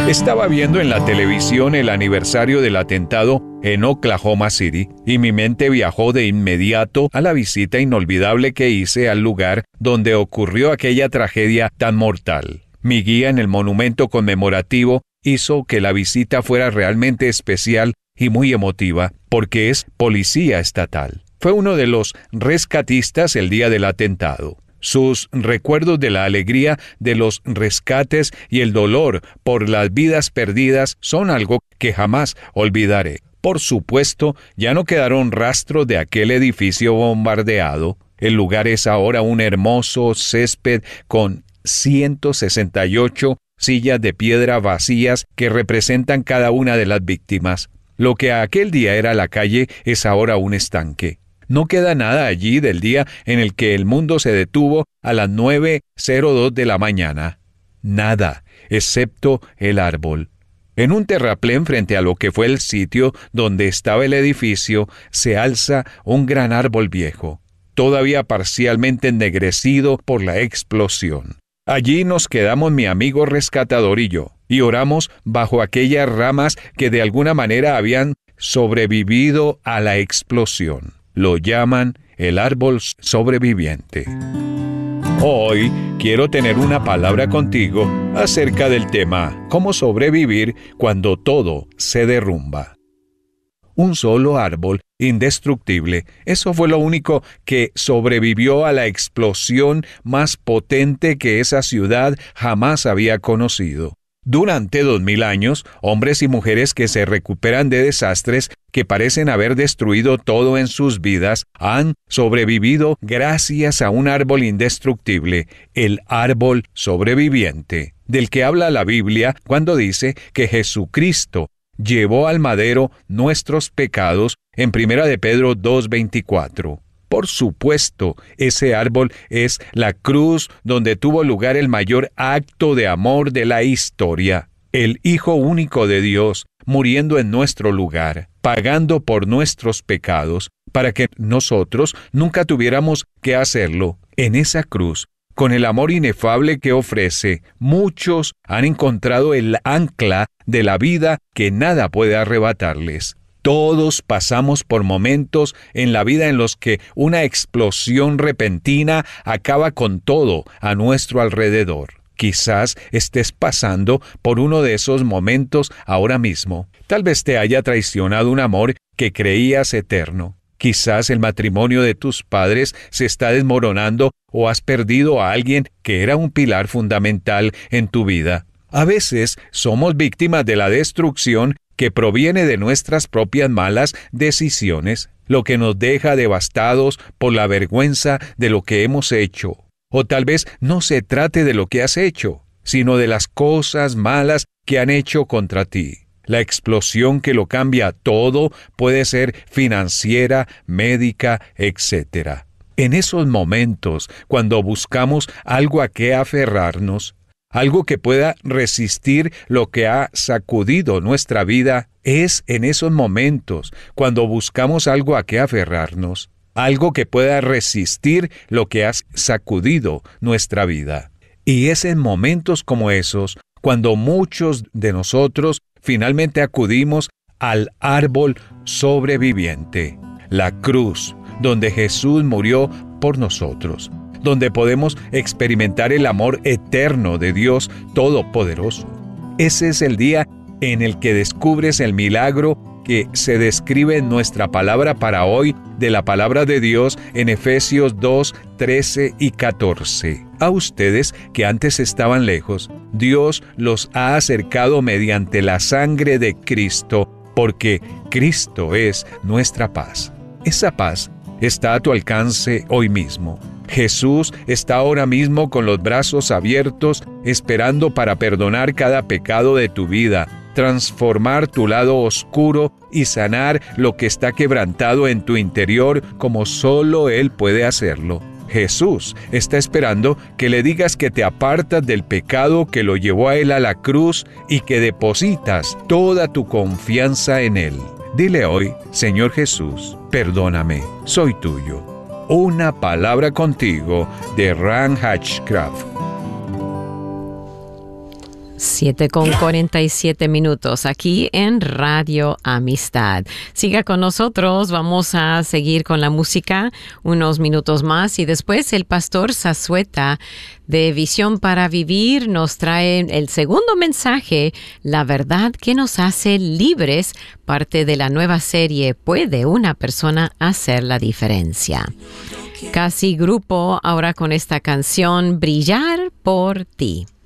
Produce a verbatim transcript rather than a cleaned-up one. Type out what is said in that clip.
Estaba viendo en la televisión el aniversario del atentado en Oklahoma City y mi mente viajó de inmediato a la visita inolvidable que hice al lugar donde ocurrió aquella tragedia tan mortal. Mi guía en el monumento conmemorativo hizo que la visita fuera realmente especial y muy emotiva, porque es policía estatal. Fue uno de los rescatistas el día del atentado. Sus recuerdos de la alegría de los rescates y el dolor por las vidas perdidas son algo que jamás olvidaré. Por supuesto, ya no quedaron rastros de aquel edificio bombardeado. El lugar es ahora un hermoso césped con ciento sesenta y ocho sillas de piedra vacías que representan cada una de las víctimas. Lo que aquel día era la calle es ahora un estanque. No queda nada allí del día en el que el mundo se detuvo a las nueve cero dos de la mañana. Nada, excepto el árbol. En un terraplén frente a lo que fue el sitio donde estaba el edificio, se alza un gran árbol viejo, todavía parcialmente ennegrecido por la explosión. Allí nos quedamos mi amigo rescatador y yo, y oramos bajo aquellas ramas que de alguna manera habían sobrevivido a la explosión. Lo llaman el árbol sobreviviente. Hoy quiero tener una palabra contigo acerca del tema cómo sobrevivir cuando todo se derrumba. Un solo árbol indestructible, eso fue lo único que sobrevivió a la explosión más potente que esa ciudad jamás había conocido. Durante dos mil años, hombres y mujeres que se recuperan de desastres que parecen haber destruido todo en sus vidas, han sobrevivido gracias a un árbol indestructible, el árbol sobreviviente, del que habla la Biblia cuando dice que Jesucristo llevó al madero nuestros pecados en Primera de Pedro dos veinticuatro. Por supuesto, ese árbol es la cruz donde tuvo lugar el mayor acto de amor de la historia. El Hijo único de Dios, muriendo en nuestro lugar, pagando por nuestros pecados, para que nosotros nunca tuviéramos que hacerlo. En esa cruz, con el amor inefable que ofrece, muchos han encontrado el ancla de la vida que nada puede arrebatarles. Todos pasamos por momentos en la vida en los que una explosión repentina acaba con todo a nuestro alrededor. Quizás estés pasando por uno de esos momentos ahora mismo. Tal vez te haya traicionado un amor que creías eterno. Quizás el matrimonio de tus padres se está desmoronando o has perdido a alguien que era un pilar fundamental en tu vida. A veces somos víctimas de la destrucción que proviene de nuestras propias malas decisiones, lo que nos deja devastados por la vergüenza de lo que hemos hecho. O tal vez no se trate de lo que has hecho, sino de las cosas malas que han hecho contra ti. La explosión que lo cambia todo puede ser financiera, médica, etcétera. En esos momentos, cuando buscamos algo a qué aferrarnos, algo que pueda resistir lo que ha sacudido nuestra vida, es en esos momentos cuando buscamos algo a qué aferrarnos, algo que pueda resistir lo que ha sacudido nuestra vida. Y es en momentos como esos cuando muchos de nosotros finalmente acudimos al árbol sobreviviente, la cruz, donde Jesús murió por nosotros, donde podemos experimentar el amor eterno de Dios Todopoderoso. Ese es el día en el que descubres el milagro que se describe en nuestra palabra para hoy de la palabra de Dios en Efesios dos, trece y catorce. A ustedes que antes estaban lejos, Dios los ha acercado mediante la sangre de Cristo, porque Cristo es nuestra paz. Esa paz está a tu alcance hoy mismo. Jesús está ahora mismo con los brazos abiertos, esperando para perdonar cada pecado de tu vida, transformar tu lado oscuro y sanar lo que está quebrantado en tu interior como solo Él puede hacerlo. Jesús está esperando que le digas que te apartas del pecado que lo llevó a Él a la cruz y que depositas toda tu confianza en Él. Dile hoy, Señor Jesús, perdóname, soy tuyo. Una palabra contigo de Ran Hatchcraft. Siete con cuarenta y siete minutos aquí en Radio Amistad. Siga con nosotros, vamos a seguir con la música unos minutos más y después el pastor Zazueta de Visión para Vivir nos trae el segundo mensaje, la verdad que nos hace libres, parte de la nueva serie ¿Puede una persona hacer la diferencia? Casi Grupo ahora con esta canción Brillar por ti.